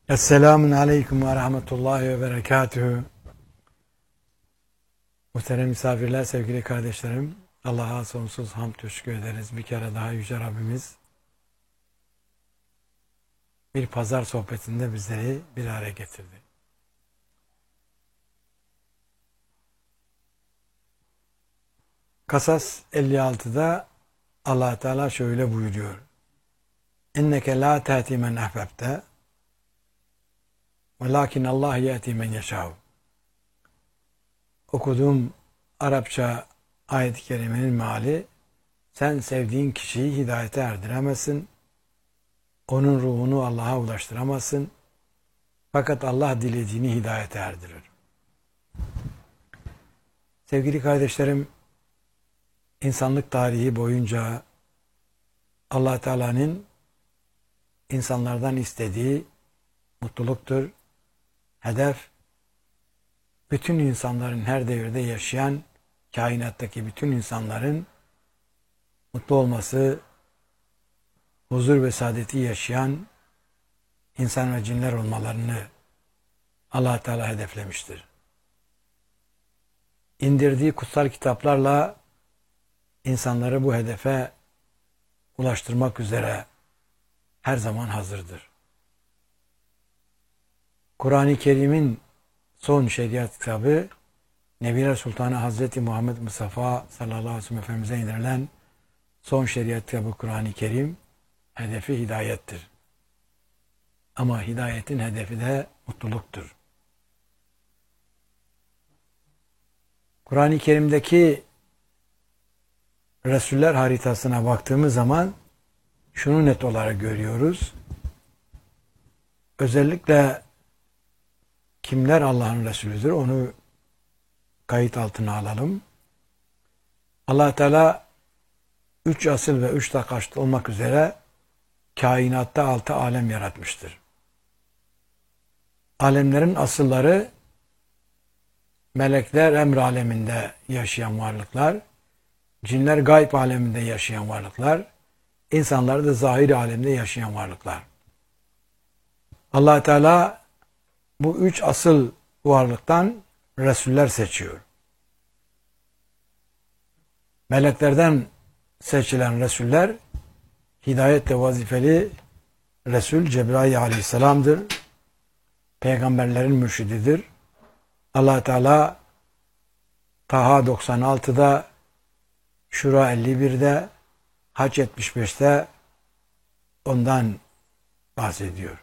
Esselamun Aleyküm ve Rahmetullahi ve Berekatühü. Muhterem misafirler, sevgili kardeşlerim, Allah'a sonsuz hamd teşekkür ederiz. Bir kere daha Yüce Rabbimiz bir pazar sohbetinde bizleri bir araya getirdi. Kasas 56'da Allah Teala şöyle buyuruyor. İnneke la tehti men ahbebte velakin Allah yehti men yeşâhu. Okuduğum Arapça ayet-i kerimenin meali, sen sevdiğin kişiyi hidayete erdiremezsin, onun ruhunu Allah'a ulaştıramazsın, fakat Allah dilediğini hidayete erdirir. Sevgili kardeşlerim, insanlık tarihi boyunca Allah Teala'nın insanlardan istediği mutluluktur, hedef, bütün insanların her devirde yaşayan, kainattaki bütün insanların mutlu olması, huzur ve saadeti yaşayan insan ve cinler olmalarını Allah Teala hedeflemiştir. İndirdiği kutsal kitaplarla insanları bu hedefe ulaştırmak üzere her zaman hazırdır. Kur'an-ı Kerim'in son şeriat kitabı, Nebiler Sultanı Hazreti Muhammed Mustafa sallallahu aleyhi ve sellem Efendimiz'e indirilen son şeriat kitabı Kur'an-ı Kerim, hedefi hidayettir. Ama hidayetin hedefi de mutluluktur. Kur'an-ı Kerim'deki Resuller haritasına baktığımız zaman şunu net olarak görüyoruz. Özellikle kimler Allah'ın Resulüdür onu kayıt altına alalım. Allah Teala 3 asıl ve 3 takaçlı olmak üzere kainatta 6 alem yaratmıştır. Alemlerin asılları melekler emr aleminde yaşayan varlıklar, cinler gayb aleminde yaşayan varlıklar, insanlar da zahir alemde yaşayan varlıklar. Allah Teala bu 3 asıl varlıktan Resuller seçiyor. Meleklerden seçilen Resuller, hidayetle vazifeli Resul Cebrail aleyhisselamdır. Peygamberlerin mürşididir. Allah Teala Taha 96'da, Şura 51'de, Hac 75'te ondan bahsediyor.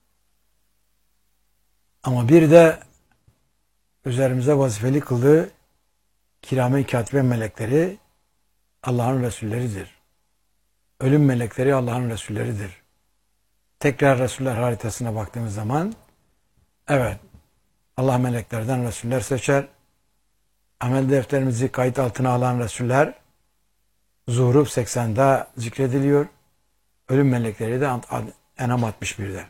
Ama bir de üzerimize vazifeli kıldığı kirame katibe melekleri Allah'ın Resulleridir. Ölüm melekleri Allah'ın Resulleridir. Tekrar Resuller haritasına baktığımız zaman, evet, Allah meleklerden Resuller seçer. Amel defterimizi kayıt altına alan Resuller Zuhruf 80'da zikrediliyor. Ölüm melekleri de En'am 61'de.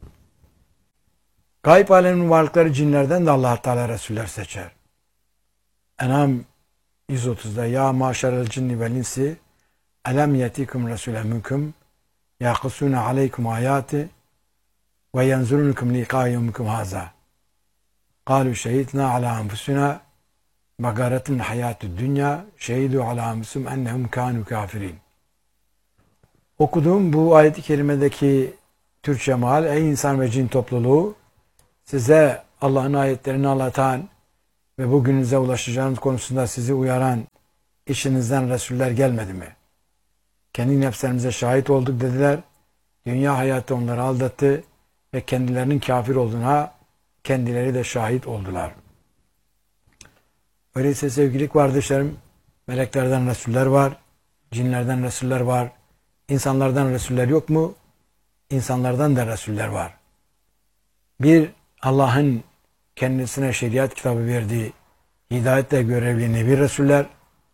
Gayb aleminin varlıkları cinlerden de Allah Teala Resuller seçer. En'am 130'da ya maşerel cinni vel insi elem yetikum resule minkum yaqusuna aleykum ayati ve yanzurunukum liqa yevmikum haza. Kalu şehidna ala anfusina bagaretin hayatü dünya şehidu ala anfusum ennehum kanu kafirin. Okuduğum bu ayet-i kerimedeki Türkçe meal, ey insan ve cin topluluğu, size Allah'ın ayetlerini anlatan ve bugününüze ulaşacağınız konusunda sizi uyaran işinizden Resuller gelmedi mi? Kendi nefslerimize şahit olduk dediler. Dünya hayatı onları aldattı ve kendilerinin kafir olduğuna kendileri de şahit oldular. Öyleyse sevgili kardeşlerim, meleklerden Resuller var, cinlerden Resuller var, insanlardan Resuller yok mu? İnsanlardan da Resuller var. Bir, Allah'ın kendisine şeriat kitabı verdiği hidayetle görevli Nebi Resuller,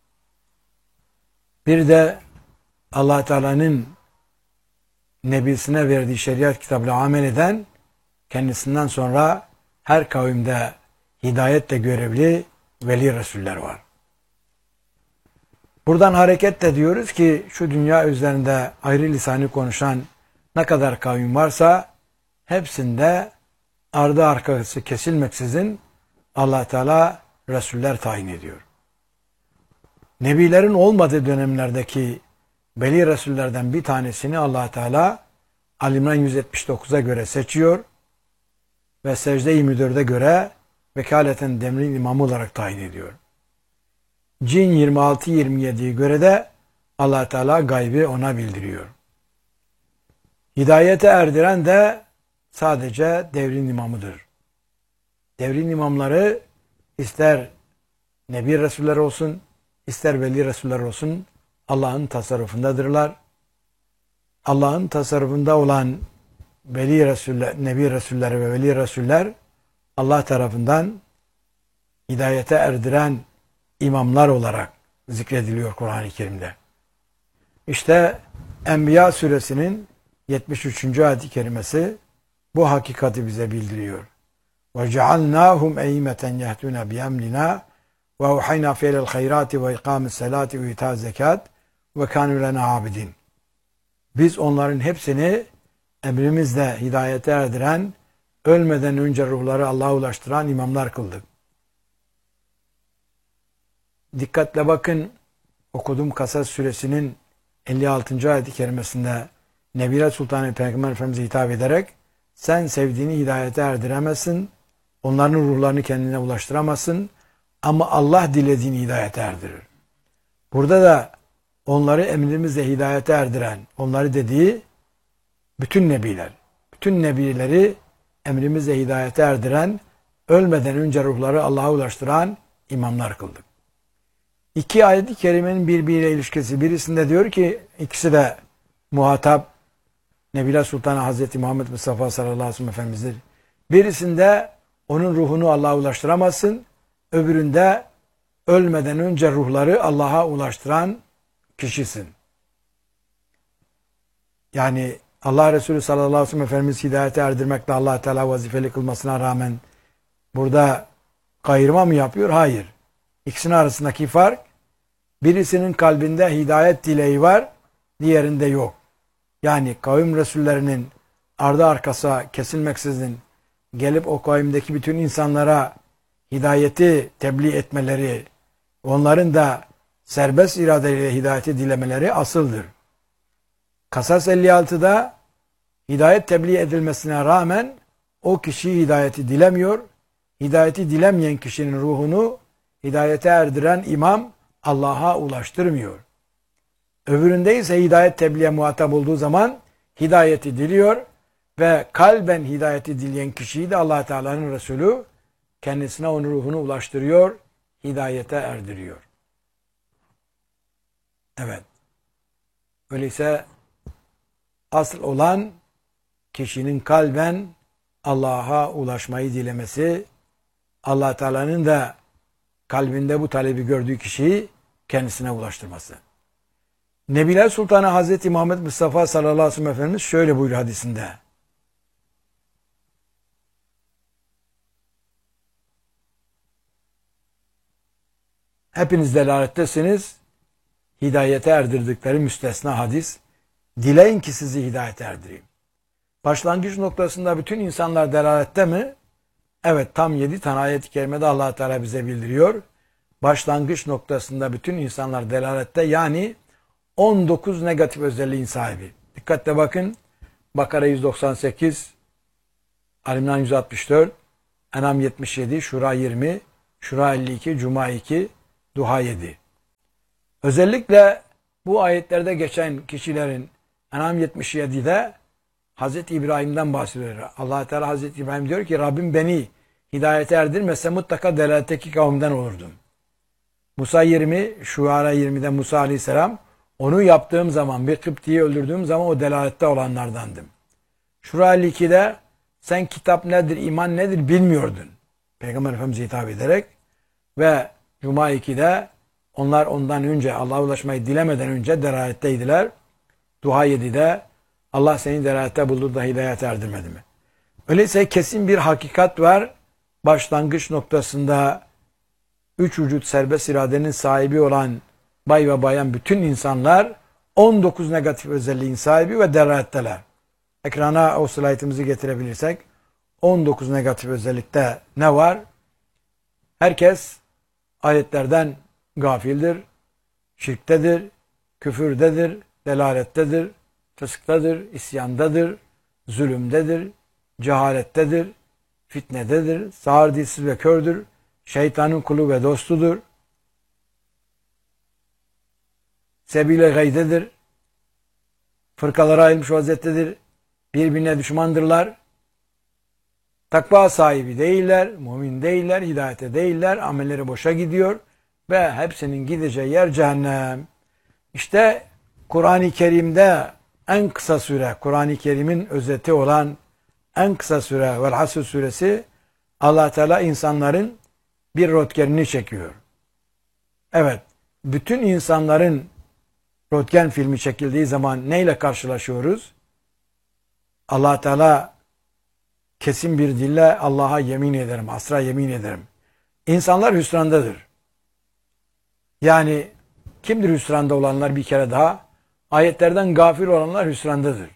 bir de Allah Teala'nın Nebisine verdiği şeriat kitabıyla amel eden, kendisinden sonra her kavimde hidayetle görevli veli Resuller var. Buradan hareketle diyoruz ki şu dünya üzerinde ayrı lisanı konuşan ne kadar kavim varsa hepsinde ardı arkası kesilmeksizin Allah Teala Resuller tayin ediyor. Nebilerin olmadığı dönemlerdeki belli Resullerden bir tanesini Allah Teala Ali İmran 179'a göre seçiyor ve Secde 24'e göre vekaleten devrin imamı olarak tayin ediyor. Cin 26-27'ye göre de Allah Teala gaybı ona bildiriyor. Hidayete erdiren de sadece devrin imamıdır. Devrin imamları ister Nebi Resuller olsun, ister Veli Resuller olsun Allah'ın tasarrufundadırlar. Allah'ın tasarrufunda olan Veli Resuller, Nebi Resuller ve Veli Resuller Allah tarafından hidayete erdiren imamlar olarak zikrediliyor Kur'an-ı Kerim'de. İşte Enbiya suresinin 73. ayet-i kerimesi bu hakikati bize bildiriyor. وَجَعَلْنَاهُمْ اَيْمَةً يَهْتُونَ بِيَمْلِنَا وَاُحَيْنَا فِيلَ الْخَيْرَاتِ وَاِقَامِ السَّلَاتِ وَاِتَاءِ الزَّكَاتِ وَكَانُوا لَنَا عَابِدِينَ. Biz onların hepsini emrimizle hidayete erdiren, ölmeden önce ruhları Allah'a ulaştıran imamlar kıldık. Dikkatle bakın, okuduğum Kasas suresinin 56. ayet-i kerimesinde Nebire Sultanı Peygamber Efendimiz'e hitap ederek sen sevdiğini hidayete erdiremezsin, onların ruhlarını kendine ulaştıramazsın ama Allah dilediğini hidayete erdirir. Burada da onları emrimizle hidayete erdiren, onları dediği bütün nebiler, bütün nebileri emrimizle hidayete erdiren, ölmeden önce ruhları Allah'a ulaştıran imamlar kıldık. İki ayet-i kerimenin birbiriyle ilişkisi. Birisinde diyor ki, ikisi de muhatap Nebiler Sultanı Hazreti Muhammed Mustafa sallallahu aleyhi ve sellem Efendimiz'dir. Birisinde onun ruhunu Allah'a ulaştıramazsın, öbüründe ölmeden önce ruhları Allah'a ulaştıran kişisin. Yani Allah Resulü sallallahu aleyhi ve sellem Efendimiz hidayete erdirmekle Allah Teala vazifeli kılmasına rağmen burada kayırma mı yapıyor? Hayır. İkisinin arasındaki fark, birisinin kalbinde hidayet dileği var, diğerinde yok. Yani kavim Resullerinin ardı arkası kesilmeksizin gelip o kavimdeki bütün insanlara hidayeti tebliğ etmeleri, onların da serbest iradeyle hidayeti dilemeleri asıldır. Kasas 56'da hidayet tebliğ edilmesine rağmen o kişi hidayeti dilemiyor. Hidayeti dilemeyen kişinin ruhunu hidayete erdiren imam Allah'a ulaştırmıyor. Öbüründe ise hidayet tebliğe muhatap olduğu zaman hidayeti diliyor ve kalben hidayeti dileyen kişiyi de Allah Teala'nın Resulü kendisine onun ruhunu ulaştırıyor, hidayete erdiriyor. Evet. Öyleyse asıl olan kişinin kalben Allah'a ulaşmayı dilemesi, Allah Teala'nın da kalbinde bu talebi gördüğü kişiyi kendisine ulaştırması. Nebiler Sultanı Hazreti Muhammed Mustafa sallallahu aleyhi ve sellem Efendimiz şöyle buyuruyor hadisinde. Hepiniz delalettesiniz. Hidayete erdirdikleri müstesna hadis. Dileyin ki sizi hidayete erdireyim. Başlangıç noktasında bütün insanlar delalette mi? Evet, tam 7 tane ayet-i kerimede Allah Teala bize bildiriyor. Başlangıç noktasında bütün insanlar delalette, yani 19 negatif özelliğin sahibi. Dikkatle bakın. Bakara 198, Ali İmran 164, En'am 77, Şura 20, Şura 52, Cuma 2, Duha 7. Özellikle bu ayetlerde geçen kişilerin En'am 77'de Hazreti İbrahim'den bahsediyor. Allah Teala Hazreti İbrahim diyor ki Rabbim beni hidayete erdirmese mutlaka delaletteki kavimden olurdum. Musa 20, Şuara 20'de Musa Aleyhisselam onu yaptığım zaman, bir Kıpti'yi öldürdüğüm zaman o delalette olanlardandım. Şura 52'de sen kitap nedir, iman nedir bilmiyordun. Peygamber Efendimiz'e hitap ederek ve Cuma 2'de onlar ondan önce, Allah'a ulaşmayı dilemeden önce delaletteydiler. Duha 7'de Allah seni delalette buldu da hidayete erdirmedi mi? Öyleyse kesin bir hakikat var. Başlangıç noktasında 3 vücut serbest iradenin sahibi olan bay ve bayan bütün insanlar 19 negatif özelliğin sahibi ve delaletteler. Ekrana o slaytımızı getirebilirsek 19 negatif özellikte ne var? Herkes ayetlerden gafildir, şirktedir, küfürdedir, delalettedir, fısktadır, isyandadır, zulümdedir, cehalettedir, fitnededir, sağır dilsiz ve kördür, şeytanın kulu ve dostudur, sebile gaydedir, fırkalara ayrılmış vaziyettedir, birbirine düşmandırlar, takva sahibi değiller, mümin değiller, hidayete değiller, amelleri boşa gidiyor ve hepsinin gideceği yer cehennem. İşte Kur'an-ı Kerim'de en kısa süre, Kur'an-ı Kerim'in özeti olan en kısa süre Vel Hasr suresi Allah Teala insanların bir röntgenini çekiyor. Evet, bütün insanların röntgen filmi çekildiği zaman neyle karşılaşıyoruz? Allah Teala kesin bir dille Allah'a yemin ederim, asra yemin ederim. İnsanlar hüsrandadır. Yani kimdir hüsranda olanlar bir kere daha? Ayetlerden gafil olanlar hüsrandadır.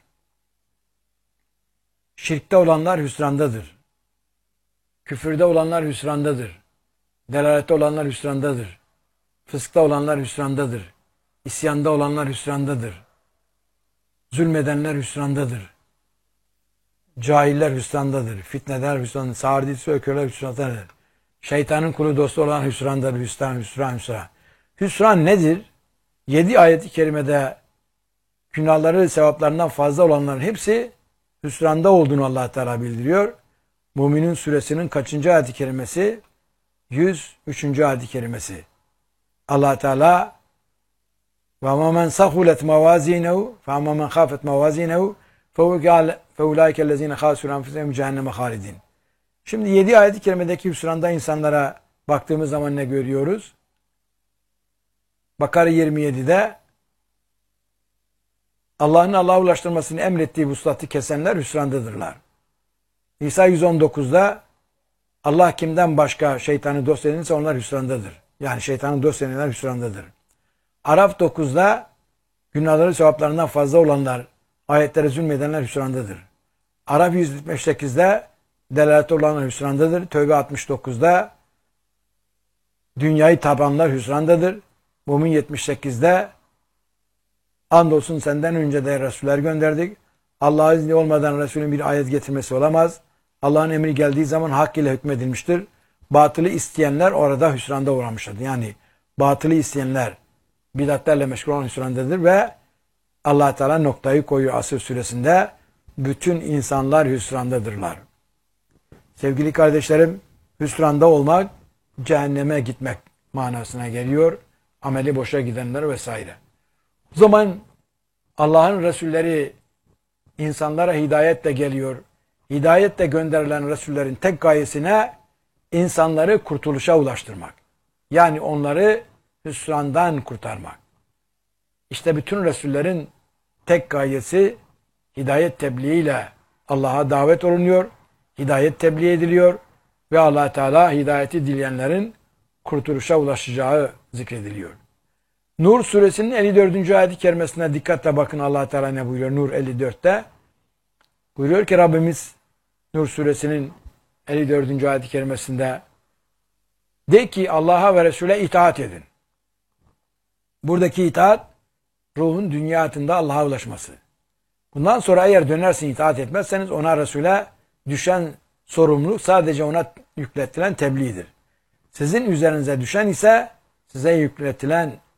Şirkte olanlar hüsrandadır. Küfürde olanlar hüsrandadır. Delalette olanlar hüsrandadır. Fıskta olanlar hüsrandadır. İsyanda olanlar hüsrandadır. Zulmedenler hüsrandadır. Cahiller hüsrandadır. Fitneler hüsrandadır. Sağır dilsiz ve körler hüsrandadır. Şeytanın kulu dostu olan hüsrandadır. Hüsran. Hüsran nedir? 7 ayet-i kerimede günahları sevaplarından fazla olanların hepsi hüsranda olduğunu Allah Teala bildiriyor. Müminin suresinin kaçıncı ayet-i kerimesi? 103. ayet-i kerimesi. Allah Teala ve men sahulet mawazinehu fe men khafet mawazinehu feulaikellezine khasiru enfusehum cehenneme halidin. Şimdi 7 ayet-i kerimedeki hüsranda insanlara baktığımız zaman ne görüyoruz? Bakara 27'de Allah'ın Allah'a ulaştırmasını emrettiği vuslatı kesenler hüsrandadırlar. İsa 119'da Allah kimden başka şeytanı dost edinirse onlar hüsrandadır. Yani şeytanı dost edinenler hüsrandadır. Araf 9'da günahları sevaplarından fazla olanlar, ayetlere zulmedenler hüsrandadır. Araf 178'de delalet olanlar hüsrandadır. Tövbe 69'da dünyayı tabanlar hüsrandadır. Mümin 78'de andolsun senden önce de Resuller gönderdik. Allah'ın izni olmadan Resulün bir ayet getirmesi olamaz. Allah'ın emri geldiği zaman hak ile hükmedilmiştir. Batılı isteyenler orada hüsranda uğramışlardır. Yani batılı isteyenler bidatlerle meşgul olan hüsrandadır ve Allah Teala noktayı koyuyor Asr suresinde. Bütün insanlar hüsrandadırlar. Sevgili kardeşlerim, hüsranda olmak cehenneme gitmek manasına geliyor. Ameli boşa gidenler vesaire. O zaman Allah'ın Resulleri insanlara hidayetle geliyor. Hidayetle gönderilen Resullerin tek gayesine insanları kurtuluşa ulaştırmak. Yani onları hüsrandan kurtarmak. İşte bütün Resullerin tek gayesi hidayet tebliğiyle Allah'a davet olunuyor. Hidayet tebliğ ediliyor ve Allah Teala hidayeti dileyenlerin kurtuluşa ulaşacağı zikrediliyor. Nur suresinin 54. ayet-i kerimesine dikkatle bakın Allah Teala ne buyuruyor Nur 54'te. Buyuruyor ki Rabbimiz Nur suresinin 54. ayet-i kerimesinde de ki Allah'a ve Resul'e itaat edin. Buradaki itaat ruhun dünya hayatında Allah'a ulaşması. Bundan sonra eğer dönersin itaat etmezseniz ona Resul'e düşen sorumluluk sadece ona yükletilen tebliğdir. Sizin üzerinize düşen ise size yükletilen